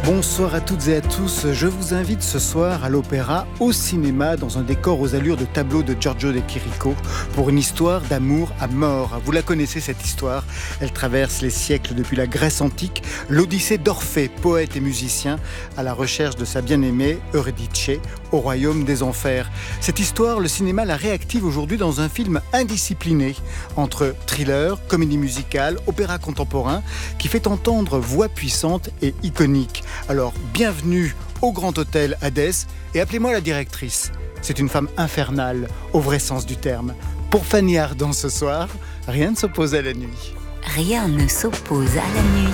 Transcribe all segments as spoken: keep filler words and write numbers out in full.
Bonsoir à toutes et à tous, je vous invite ce soir à l'opéra, au cinéma, dans un décor aux allures de tableau de Giorgio de Chirico, pour une histoire d'amour à mort. Vous la connaissez cette histoire, elle traverse les siècles depuis la Grèce antique, l'Odyssée d'Orphée, poète et musicien, à la recherche de sa bien-aimée Eurydice, au royaume des enfers. Cette histoire, le cinéma la réactive aujourd'hui dans un film indiscipliné, entre thriller, comédie musicale, opéra contemporain, qui fait entendre voix puissantes et iconiques. Alors, bienvenue au Grand Hôtel Hadès et appelez-moi la directrice. C'est une femme infernale, au vrai sens du terme. Pour Fanny Ardant ce soir, rien ne s'oppose à la nuit. Rien ne s'oppose à la nuit.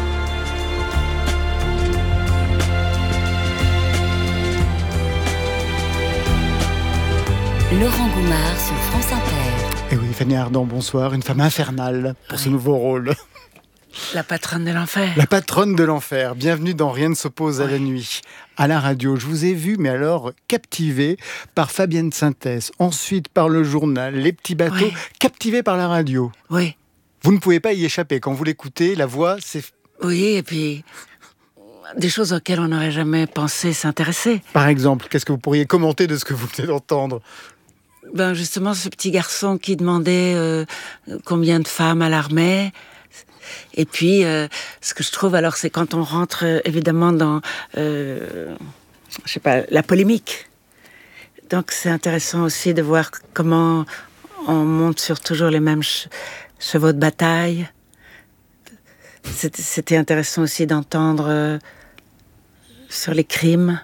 Laurent Goumard sur France Inter. Et oui, Fanny Ardant, bonsoir. Une femme infernale pour ce nouveau rôle. La patronne de l'enfer. La patronne de l'enfer. Bienvenue dans Rien ne s'oppose à la nuit. À la radio, je vous ai vu, mais alors captivé par Fabienne Synthèse, ensuite par le journal, les petits bateaux, oui. Captivé par la radio. Oui. Vous ne pouvez pas y échapper. Quand vous l'écoutez, la voix, c'est... Oui, et puis des choses auxquelles on n'aurait jamais pensé s'intéresser. Par exemple, qu'est-ce que vous pourriez commenter de ce que vous venez d'entendre ? Ben justement, ce petit garçon qui demandait euh, combien de femmes à l'armée. Et puis, euh, ce que je trouve, alors, c'est quand on rentre, euh, évidemment, dans, euh, je sais pas, la polémique. Donc, c'est intéressant aussi de voir comment on monte sur toujours les mêmes che- chevaux de bataille. C'était, c'était intéressant aussi d'entendre euh, sur les crimes.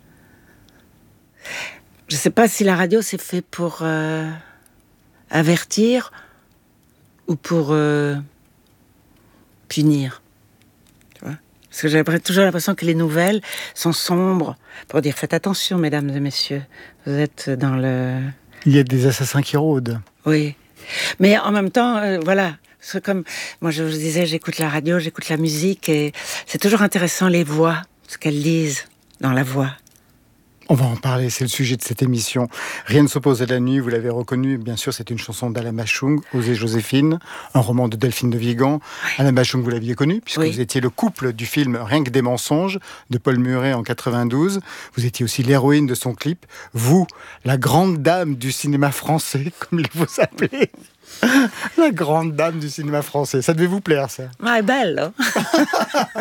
Je sais pas si la radio, c'est fait pour euh, avertir ou pour... Euh, punir. Tu vois ? Parce que j'ai toujours l'impression que les nouvelles sont sombres pour dire faites attention, mesdames et messieurs, vous êtes dans le... Il y a des assassins qui rôdent. Oui. Mais en même temps, euh, voilà, c'est comme... Moi, je vous disais, j'écoute la radio, j'écoute la musique, et c'est toujours intéressant les voix, ce qu'elles disent dans la voix. On va en parler, c'est le sujet de cette émission. Rien ne s'oppose à la nuit, vous l'avez reconnu, bien sûr, c'est une chanson d'Alain Bachung, Osée Joséphine, un roman de Delphine de Vigan. Oui. Alain Bachung, vous l'aviez connu, puisque oui. Vous étiez le couple du film Rien que des mensonges, de Paul Muret en quatre-vingt-douze. Vous étiez aussi l'héroïne de son clip. Vous, la grande dame du cinéma français, comme il vous appelait. La grande dame du cinéma français. Ça devait vous plaire, ça. Ouais, belle, hein.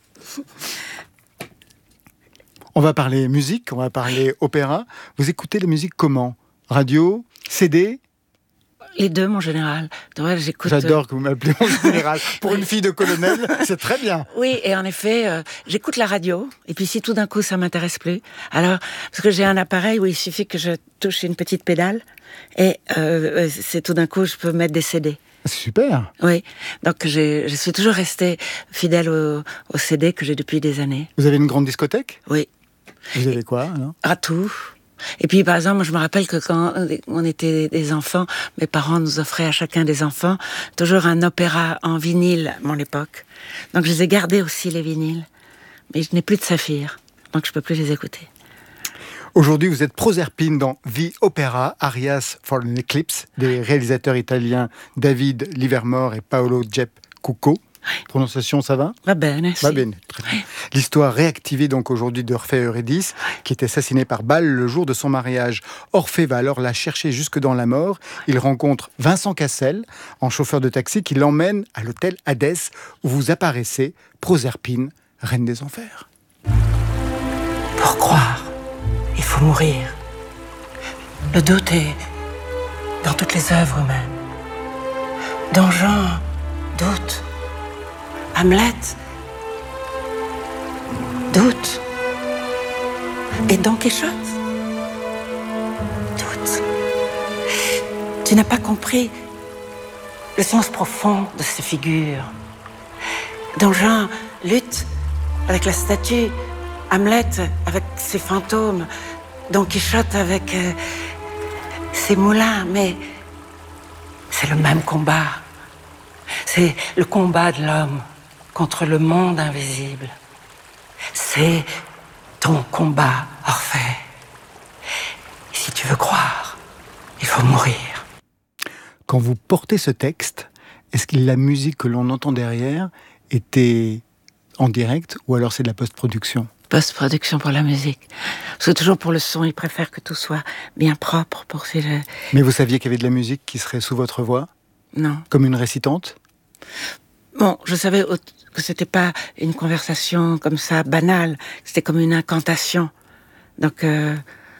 On va parler musique, on va parler opéra. Vous écoutez la musique comment ? Radio ? C D ? Les deux, mon général. Ouais, j'écoute... J'adore que vous m'appelez mon général. Pour une fille de colonel, c'est très bien. Oui, et en effet, euh, j'écoute la radio. Et puis si tout d'un coup, ça m'intéresse plus... Alors, parce que j'ai un appareil où il suffit que je touche une petite pédale. Et euh, c'est tout d'un coup, je peux mettre des C D. C'est super. Oui, donc j'ai, je suis toujours restée fidèle au, au C D que j'ai depuis des années. Vous avez une grande discothèque ? Oui. Vous avez quoi alors ? À tout. Et puis par exemple, je me rappelle que quand on était des enfants, mes parents nous offraient à chacun des enfants toujours un opéra en vinyle à mon époque. Donc je les ai gardés aussi les vinyles. Mais je n'ai plus de saphir, donc je peux plus les écouter. Aujourd'hui, vous êtes Proserpine dans The Opera, Arias for an Eclipse, des réalisateurs italiens David Livermore et Paolo Gep Cucco. Oui. Prononciation, ça va ? Va bene, Va bene, très bien. Oui. L'histoire réactivée donc aujourd'hui d'Orphée et Eurydice, qui est assassiné par balle le jour de son mariage. Orphée va alors la chercher jusque dans la mort. Il rencontre Vincent Cassel, en chauffeur de taxi, qui l'emmène à l'hôtel Hadès, où vous apparaissez, Proserpine, reine des enfers. Pour croire, il faut mourir. Le doute est dans toutes les œuvres humaines. Don Juan doute. Hamlet doute. Et Don Quichotte doute. Tu n'as pas compris le sens profond de ces figures. Don Juan lutte avec la statue, Hamlet avec ses fantômes, Don Quichotte avec euh, ses moulins, mais c'est le même combat. C'est le combat de l'homme contre le monde invisible. C'est ton combat, Orphée. Si tu veux croire, il faut mourir. Quand vous portez ce texte, est-ce que la musique que l'on entend derrière était en direct ou alors c'est de la post-production ? Post-production pour la musique. Parce que toujours pour le son, ils préfèrent que tout soit bien propre pour ces... Mais vous saviez qu'il y avait de la musique qui serait sous votre voix ? Non. Comme une récitante ? Bon, je savais que c'était pas une conversation comme ça, banale. C'était comme une incantation. Donc... Euh...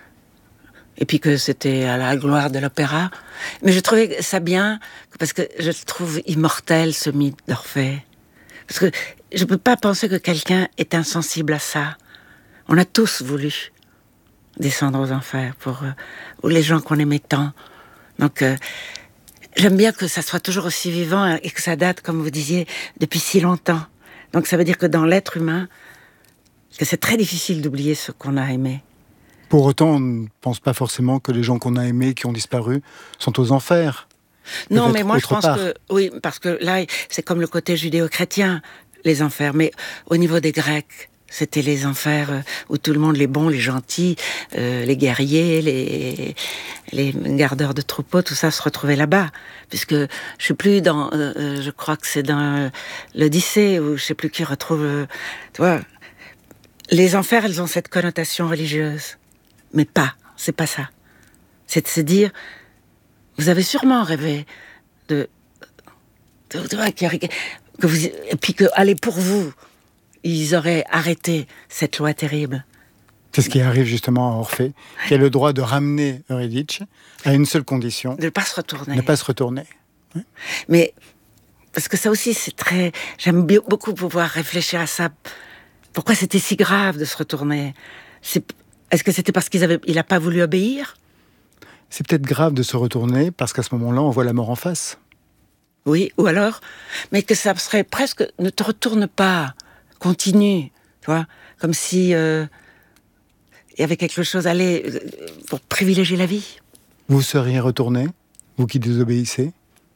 Et puis que c'était à la gloire de l'opéra. Mais je trouvais ça bien, parce que je trouve immortel ce mythe d'Orphée. Parce que je ne peux pas penser que quelqu'un est insensible à ça. On a tous voulu descendre aux enfers pour euh, ou les gens qu'on aimait tant. Donc, euh, j'aime bien que ça soit toujours aussi vivant et que ça date, comme vous disiez, depuis si longtemps. Donc ça veut dire que dans l'être humain, que c'est très difficile d'oublier ce qu'on a aimé. Pour autant, on ne pense pas forcément que les gens qu'on a aimés, qui ont disparu, sont aux enfers. Non, Peut-être mais moi je pense part. que... Oui, parce que là, c'est comme le côté judéo-chrétien, les enfers. Mais au niveau des Grecs, c'était les enfers où tout le monde, les bons, les gentils, euh, les guerriers, les, les gardeurs de troupeaux, tout ça se retrouvait là-bas. Puisque je sais plus dans... Euh, je crois que c'est dans euh, l'Odyssée, où je sais plus qui retrouve... Euh, tu vois, les enfers, elles ont cette connotation religieuse. Mais pas, c'est pas ça. C'est de se dire, vous avez sûrement rêvé de, de, de, de que vous, et puis que, allez, pour vous, ils auraient arrêté cette loi terrible. C'est ce qui arrive justement à Orphée, qui a le droit de ramener Eurydice à une seule condition. De ne pas se retourner. Ne pas se retourner. Oui. Mais, parce que ça aussi, c'est très... J'aime beaucoup pouvoir réfléchir à ça. Pourquoi c'était si grave de se retourner ? C'est... Est-ce que c'était parce qu'il avait, il n'a pas voulu obéir ? C'est peut-être grave de se retourner parce qu'à ce moment-là, on voit la mort en face. Oui, ou alors, mais que ça serait presque, ne te retourne pas, continue, tu vois, comme si euh, il y avait quelque chose à aller euh, pour privilégier la vie. Vous seriez retourné, vous qui désobéissez ?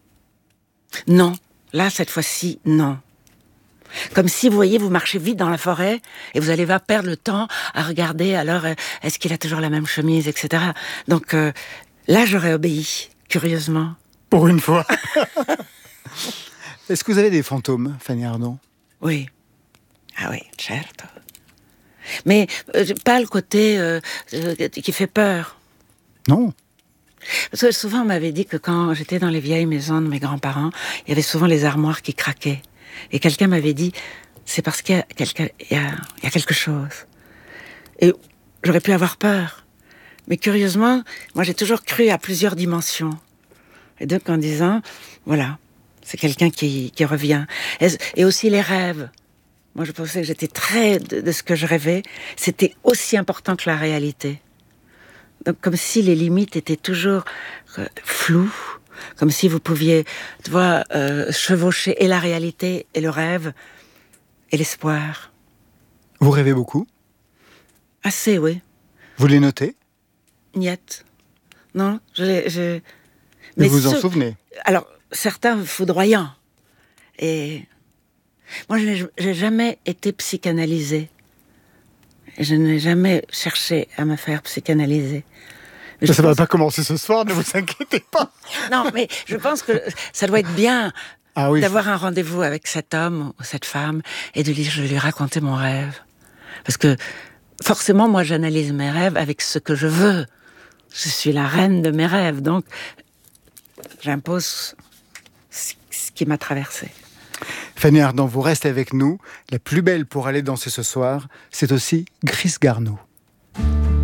Non, là, cette fois-ci, non. Comme si, vous voyez, vous marchez vite dans la forêt et vous allez pas perdre le temps à regarder, alors, est-ce qu'il a toujours la même chemise, et cetera. Donc, euh, là, j'aurais obéi, curieusement. Pour une fois. Est-ce que vous avez des fantômes, Fanny Ardant ? Oui. Ah oui, certo. Mais euh, pas le côté euh, euh, qui fait peur. Non. Parce que souvent, on m'avait dit que quand j'étais dans les vieilles maisons de mes grands-parents, il y avait souvent les armoires qui craquaient. Et quelqu'un m'avait dit, c'est parce qu'il y a, quelque, il y a, il y a quelque chose. Et j'aurais pu avoir peur. Mais curieusement, moi j'ai toujours cru à plusieurs dimensions. Et donc en disant, voilà, c'est quelqu'un qui, qui revient. Et, et aussi les rêves. Moi je pensais que j'étais très de, de ce que je rêvais. C'était aussi important que la réalité. Donc comme si les limites étaient toujours euh, floues. Comme si vous pouviez, tu vois, euh, chevaucher et la réalité, et le rêve, et l'espoir. Vous rêvez beaucoup ? Assez, oui. Vous les notez ? Niet. Non, je les... Je... Mais vous ce... en souvenez ? Alors, certains foudroyants. Et moi, je n'ai jamais été psychanalysée. Je n'ai jamais cherché à me faire psychanalyser. Ça ne pense... va pas commencer ce soir, ne vous inquiétez pas. Non, mais je pense que ça doit être bien ah oui, d'avoir un rendez-vous avec cet homme ou cette femme et de lui, je lui raconter mon rêve. Parce que forcément, moi, j'analyse mes rêves avec ce que je veux. Je suis la reine de mes rêves, donc j'impose ce qui m'a traversée. Fanny Ardant, vous restez avec nous. La plus belle pour aller danser ce soir, c'est aussi Gris Garneau.